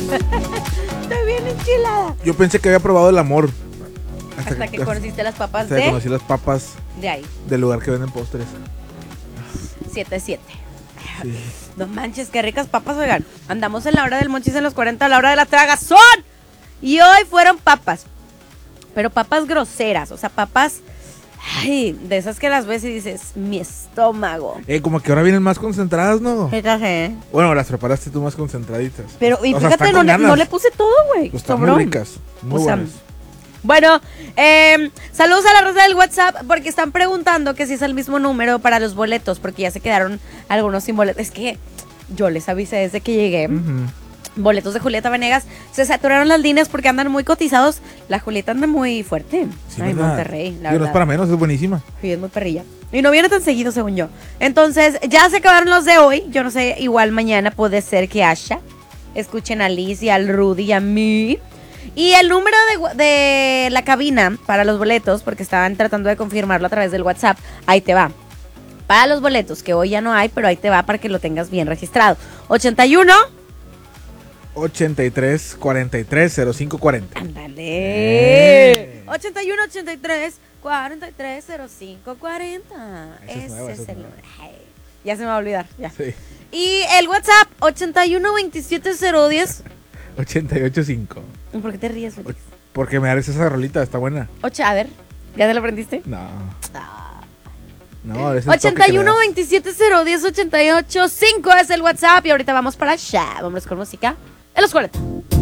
Estoy bien enchilada. Yo pensé que había probado el amor. Hasta que conociste las papas hasta que conocí las papas de ahí. del lugar que venden postres. 7-7. Sí. No manches, qué ricas papas, oigan. Andamos en la hora del monchis en los 40, a la hora de la tragazón. Y hoy fueron papas. Pero papas groseras, o sea, papas... Ay, de esas que las ves y dices, mi estómago. Como que ahora vienen más concentradas, ¿no? Fíjate. Bueno, las preparaste tú más concentraditas. Pero, y O sea, fíjate, están con no ganas. le puse todo, güey. Pues están Sobró. muy ricas, muy O sea, buenas. bueno, saludos a la raza del WhatsApp porque están preguntando que si es el mismo número para los boletos, porque ya se quedaron algunos sin boletos. Es que yo les avisé desde que llegué. Ujú. Boletos de Julieta Venegas. Se saturaron las líneas porque andan muy cotizados. La Julieta anda muy fuerte. Sí, Ay, ¿verdad? Monterrey, la Digo, no verdad. es para menos, es buenísima. Sí, es muy perrilla. Y no viene tan seguido, según yo. Entonces, ya se acabaron los de hoy. Yo no sé, igual mañana puede ser que Asha. Escuchen a Liz y al Rudy y a mí. Y el número de la cabina para los boletos, porque estaban tratando de confirmarlo a través del WhatsApp, ahí te va. Para los boletos, que hoy ya no hay, pero ahí te va para que lo tengas bien registrado. 81 83 43 05 40. Ándale. 81 83 43 05 40. Esa es nueva, esa es el nueva. número. Ay, ya se me va a olvidar. Ya. Sí. Y el WhatsApp 81 27 010. 88.5. ¿Por qué te ríes, Félix? Porque me haces esa rolita, está buena. A ver, ¿ya te lo aprendiste? No. Ah. No, es el toque que le 81 das. 27 010 88 5 es el WhatsApp. Y ahorita vamos para allá. Vámonos con música en los 40.